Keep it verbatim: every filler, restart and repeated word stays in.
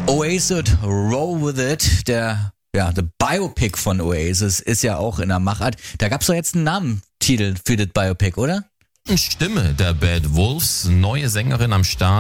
Oasis, Roll With It, der ja, der Biopic von Oasis ist ja auch in der Machart. Da gab's doch jetzt einen Namentitel für das Biopic, oder? Stimme der Bad Wolves, neue Sängerin am Start.